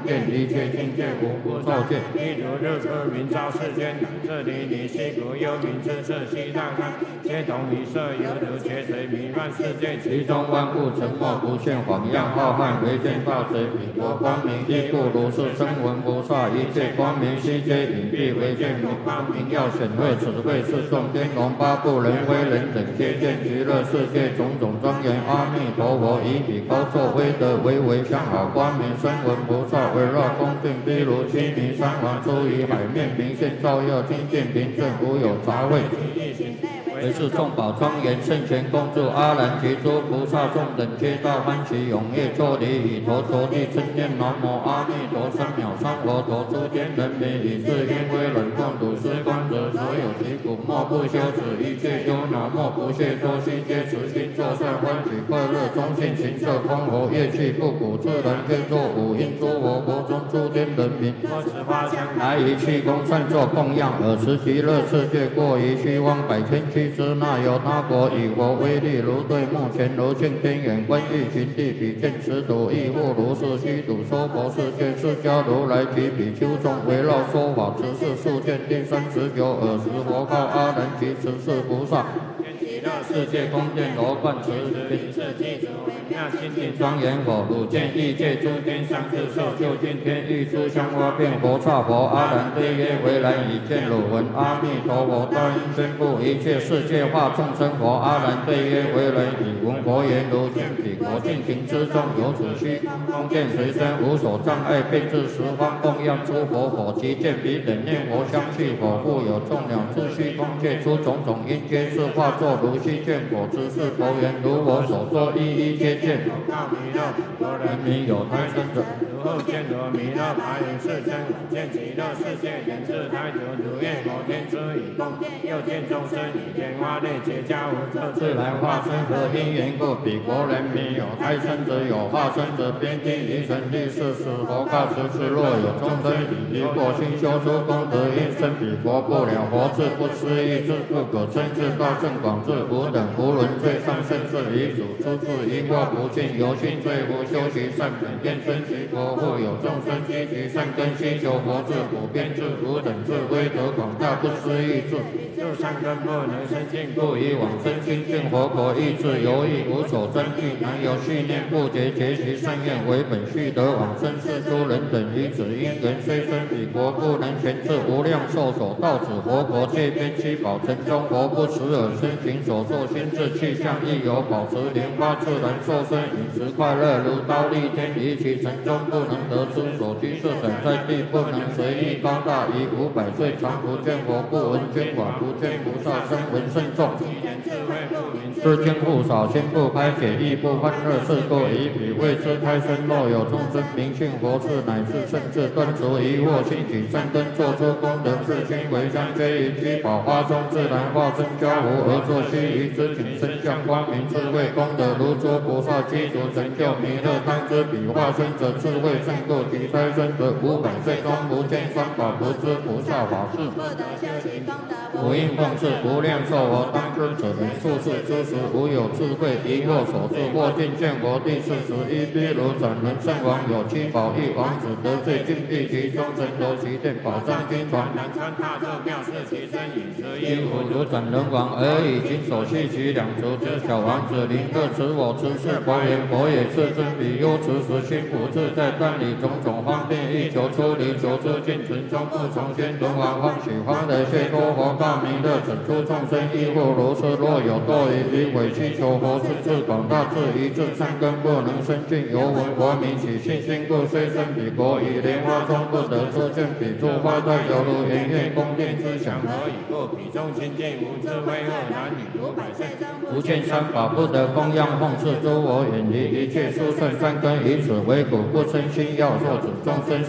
见一切境界无不照见。 一如日出明照世间，这里离西古幽冥之色西大开，皆同一色，犹如劫水弥漫世界， 其中万物沉默不现，晃漾浩瀚，唯见大水彼国光明。亦故如是声闻菩萨，一切光明悉皆隐蔽，唯见佛光明耀显赫。此谓是众天龙八部人威人等，皆见极乐世界种种庄严。阿弥陀佛，以彼高作威德，为相好光明声闻菩萨，围绕恭敬毗卢须弥山王，出于海面明现，照耀清净平正，无有杂秽。为是众宝庄严，圣贤恭祝阿难及诸菩萨众等，皆大欢喜踊跃作礼，以头着地称念南无阿弥陀3秒三佛陀，诸天人民以至因为忍共睹施观者，所有其苦莫不休止，一切忧恼莫不懈脱，悉皆慈心作善，欢喜快乐，中性情色空活，乐器不鼓，自然可作五音诸佛国中诸天人民， 多持花香来以气功善作供养，尔时极乐世界过于虚妄百千俱之那由他国，以佛威力如对目前如镜天眼，观欲寻地比见持土，亦复如是虚土娑婆世界，释迦如来及比丘众围绕说法，持世数见第39。尔时佛告阿难及持世菩萨，世界宫殿罗贯持是记住那心地庄严佛，汝见异界诸天相自受，就近天欲诸香花变佛刹佛。阿难对曰：为然已见汝闻阿弥陀佛大音宣布一切世界化众生佛。阿难对曰：为然已闻佛言，如见彼国尽情之中，有此虚空见随身，无所障碍，遍至十方供养诸佛佛。即见彼等念佛香气佛，复有众鸟自虚空界出种种因，皆是化作如虚见佛之是佛言，如我所说，一一皆见。 告弥勒，佛人民有胎生者， 如后见罗弥勒白云世身，见极乐世界人自胎久，如愿摩天之以供殿，又见众生以天花内结跏无色自来化身， 何因缘故？彼国人民有胎生者，有化身者，边地离尘地是使佛告持世，若有众生以离过心修出功德，因生彼国不了佛智，不思议智，不可称智，大正广智，无等无伦最上甚至遗主，出自一过不尽，由心罪福修习善本，愿生其国，复有众生积其善根，希求佛智，普遍智，无等智，威德广大，不思议智， 就善根不能生尽， 故以往生清净佛国，意志犹豫，无所争议，难有续念不竭，结其善愿为本，续得往生是诸人等于子因人虽生彼国，不能全至无量寿所到此佛国，界边七宝城中，佛不持耳身行所作心智气象，亦有保持莲花自然受身，饮食快乐，如刀立天，离其城中不能得知，所居是等在地，不能随意高大，以500岁常不见佛，不闻经法，不见菩萨声闻甚众，知经不少，心不开解，亦不欢乐，是故以彼为之开身。若有众生明信佛智，乃至甚至断除疑惑，兴起善根，作出功德，自心为香，非于居宝花中，自然化身交无，而作须臾之景，身相光明，智慧功德如诸菩萨积足成就弥勒当知彼化身者，智慧胜过其胎生者，500岁中不见三宝，不知菩萨法事，无应奉事，无量寿佛当知者，人数世之时，无有智慧疑惑所致，或尽见佛第41毗卢转轮圣王有七宝一王子得罪禁闭其中，神罗其殿宝藏经传， 南川大众妙事其身饮食因复如转轮王，而以金手系其两足之小王子，临各持我持是佛言，佛也自尊彼忧持时，心不自在，但以种种方便欲求出离，求之尽存中，不从先轮王欢喜欢得谢多佛告弥勒，整出众生亦复如是，若有堕于伪祈求佛智智广大，智一智善根不能生尽，犹闻佛名起信心故，虽生彼国，以莲花中不得出见彼诸花带犹如圆月宫殿之祥， 何以故？彼中清净无智慧恶男女500岁中不见三宝，不得供养奉事诸佛，远离一切殊胜善根，以此为果，不生心要受此众生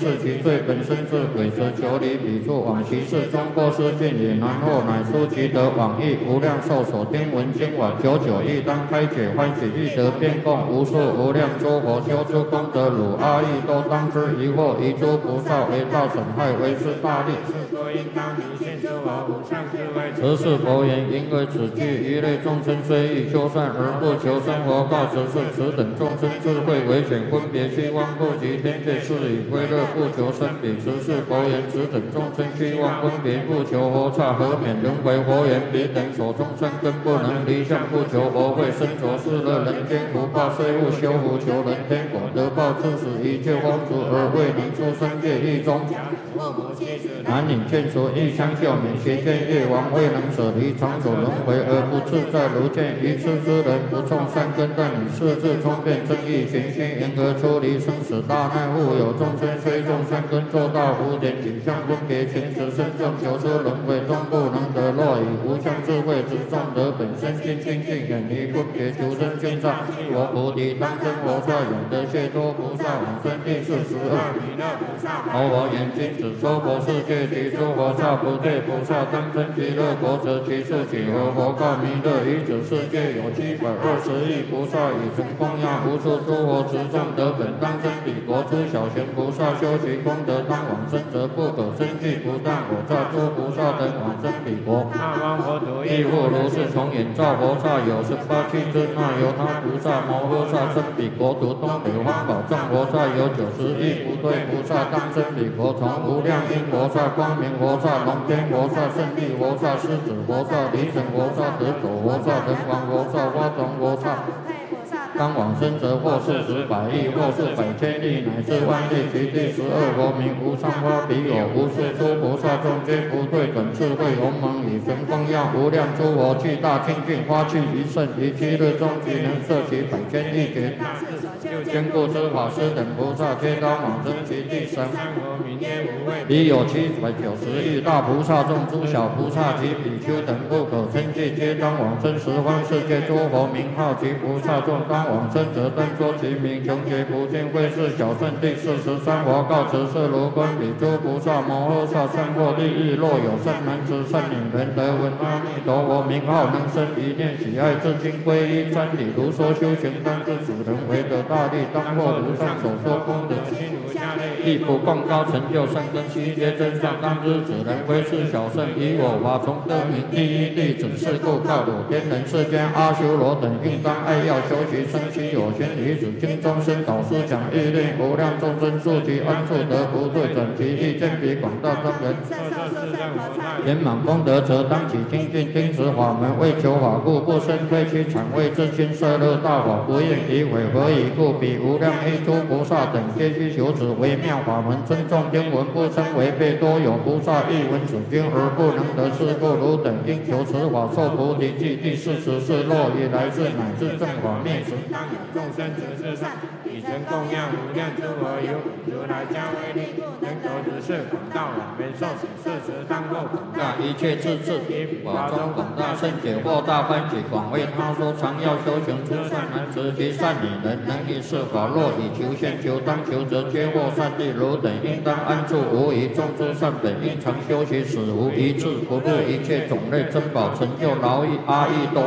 是其罪，本身是鬼，则求离彼处，往其事中过失尽也。然后乃书其德往诣无量寿所听闻经往久亦当开解欢喜欲得变供无数无量诸佛修诸功德汝阿逸都当知疑惑一诸菩萨为道损害为是大利。 是故应当迷信诸佛无上智慧。 此是佛言，因为此句一类众生虽欲修善而不求生活，告此是此等众生智慧为显，分别虚妄不及天界，是以归乐不求生彼。此是佛言，此等众生虚妄分别不求佛刹，何免轮回？佛言，彼等所种善根不能离相，不求佛慧，身着世乐人间福报，虽勿修福，求人天果得报，致使一切荒除而未能出生界狱中。男女眷属欲相救免，邪见业王未能舍离长久轮回而不自在，如见愚痴之人不种善根，但以世智聪辩正义行心，因而出离生死大难。复有众生虽种善根，做到无点景象分别情执身众，求出轮回终不能得。若以无相智慧之众得本身心清净，远离分别求生经上，我菩提当生佛刹，永得解脱菩萨往生第42。佛言，今子说佛世界及诸佛刹不对，菩萨当生极乐国，则其数几何？佛告弥勒，于此世界有720亿菩萨，以成供养无数诸佛持众得本当生彼国。诸小贤菩萨修其功德当往生，则不可生计，不但我刹诸菩萨等往生彼国。亦复如是，从眼照佛刹有18气尊，那由他菩萨摩诃萨生彼国土。东北方宝藏佛刹有90亿不对菩萨当生彼国，从无量音佛刹、光明佛刹、龙天佛刹、胜利佛刹、狮子佛刹、离尘佛刹、得狗佛刹、人王佛刹、花种佛刹。当往生者或40百亿，或是百千亿，乃至万亿。其第12佛名无上花彼有无数诸菩萨众，皆不对等智慧鸿蒙，以神供养无量诸佛，具大清净花趣一甚，于7日中即能摄其百千亿劫。坚固之法师等菩萨，皆当往生其第3佛名皆无畏。彼有790亿大菩萨众，诸小菩萨及比丘等不可称计，皆当往生十方世界诸佛名号及菩萨众，当往生者当说其名，穷劫不尽会是小圣第43佛告辞是如观彼诸菩萨摩诃萨善获利益，若有善男子善女人得闻阿弥陀佛名号，能生一念喜爱，至今皈依真理，如说修行当知主人为得大利，当获如上所说功德心如下类，亦不共高成就善根悉皆真相，当知此人非是小圣，以我法从得名第一弟子，是故告汝天人世间阿修罗等应当爱要修习生其有心，于此经中生导师讲欲令无量众生速其安处得不对转其意见比广大众人圆满功德，则当起精进听持法门，为求法故，不生推其产为自心摄乐大法，不愿以毁。何以故？彼无量依诸菩萨等，皆须求此为妙法门，尊重经文，不称违背。多有菩萨欲闻此经而不能得，是故汝等应求此法，受菩提记。第44若以来世乃至正法灭时，当有众生执事善，以成供养无量诸佛有如来加威力，能得如是广大往圆寿喜事时，当获广大一切智智，以法中广大圣解惑大欢喜，广为他说常要修行诸善男子及善女人，能以是法。若以求现求当求，则皆获善利。汝等应当安住无疑，众诸善本应常修习，使无一智不入一切种类珍宝，成就劳役阿逸多。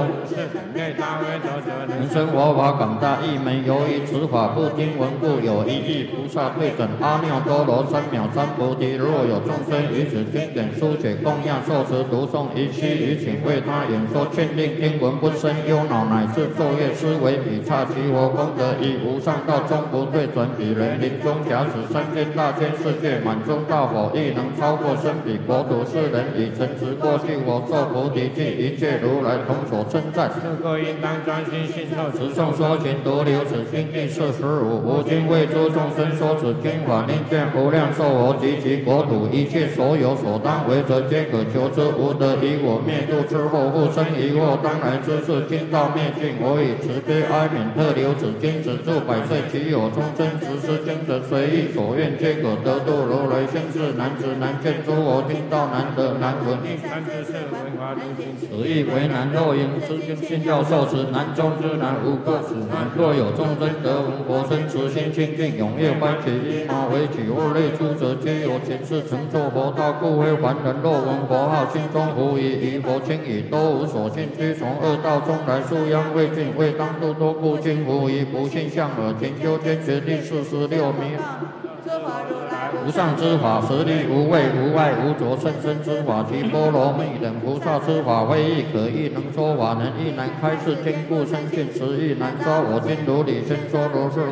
能生佛法广大义门，由于此法不听闻故，有1亿菩萨对准阿耨多罗三藐三菩提。若有众生于此经典书写供养受持读诵，一期于请为他演说劝令听闻，不生忧恼，乃至昼夜思维彼刹其佛功德，以无上道终不退转彼人临终假使3千大千世界满中大佛，亦能超过生彼国土。世人以诚实过去佛受菩提记，一切如来同所称赞。是故应当专心信受持诵说勤读留此经第45。吾今为诸众生说此经法，令见无量寿佛及其国土一切所有所当为者，皆可求之。无得以我灭度之后，复生疑惑，当来之事经道灭尽。我以慈悲哀悯特留此经，止住百岁。其有众生执施经者，随意所愿，皆可得度。如来先世男子难见诸佛经道，难得难闻。此亦为难。若因此经信要受持，难中之难，无过此难。若有众生得闻我生慈心清净，永业欢喜，依马为己，物类诸者皆有前世成就佛道，故非凡人。若闻佛号，心中无疑，疑佛轻已，都无所信。须从恶道中来，素殃未尽，未当度多故今无疑。不信相耳，勤修坚决定46名。无上之法，实力无畏无碍无着，甚深之法，及波罗蜜等菩萨之法，非亦可亦能说法，能亦难开示，坚固深信，实亦难招。我今如理先说如是。